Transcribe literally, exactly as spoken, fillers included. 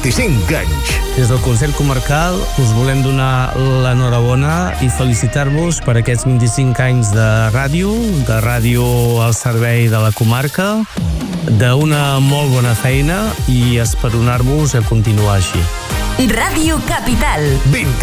vint-i-cinc anys. Des del Consell Comarcal us volem donar l'enhorabona i felicitar-vos per aquests vint-i-cinc anys de ràdio, de ràdio al servei de la comarca, d'una molt bona feina i esperonar-vos a continuar així. Ràdio Capital. vint